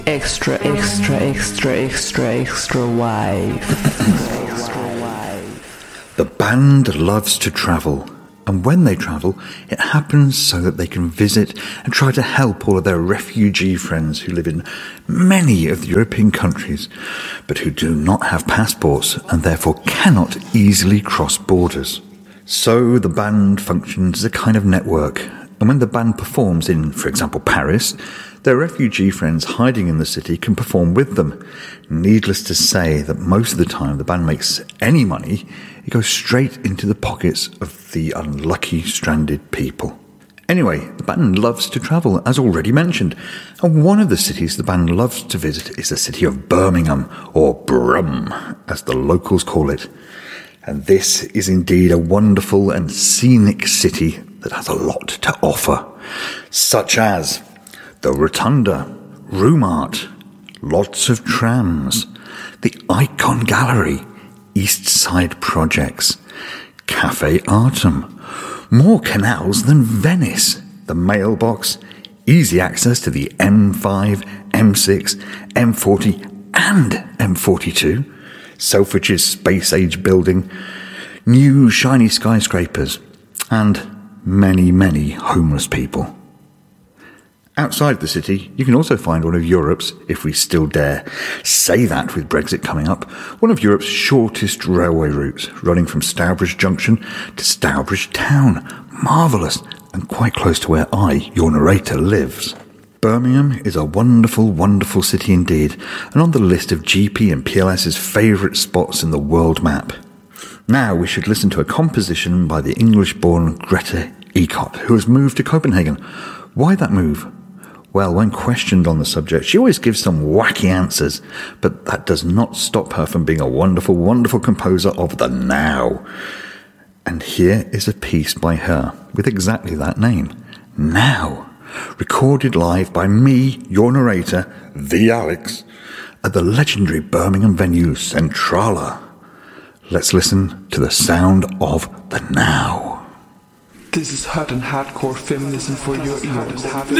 Extra, extra, extra, extra, extra wave. The band loves to travel, and when they travel, it happens so that they can visit and try to help all of their refugee friends who live in many of the European countries, but who do not have passports and therefore cannot easily cross borders. So the band functions as a kind of network, and when the band performs in, for example, Paris, their refugee friends hiding in the city can perform with them. Needless to say that most of the time the band makes any money, it goes straight into the pockets of the unlucky stranded people. Anyway, the band loves to travel, as already mentioned, and one of the cities the band loves to visit is the city of Birmingham, or Brum, as the locals call it. And this is indeed a wonderful and scenic city that has a lot to offer, such as the Rotunda, Room Art, lots of trams, the Icon Gallery, East Side Projects, Cafe Artem, more canals than Venice, the mailbox, easy access to the M5, M6, M40 and M42, Selfridge's Space Age building, new shiny skyscrapers, and many, many homeless people. Outside the city, you can also find one of Europe's, if we still dare say that with Brexit coming up, one of Europe's shortest railway routes, running from Stourbridge Junction to Stourbridge Town. Marvellous, and quite close to where I, your narrator, lives. Birmingham is a wonderful, wonderful city indeed, and on the list of GP and PLS's favourite spots in the world map. Now we should listen to a composition by the English-born Greta Ekot, who has moved to Copenhagen. Why that move? Well, when questioned on the subject, she always gives some wacky answers, but that does not stop her from being a wonderful, wonderful composer of the now. And here is a piece by her with exactly that name, Now, recorded live by me, your narrator, the Alex, at the legendary Birmingham venue Centrala. Let's listen to the sound of the now. This is hot and hardcore feminism for your ears.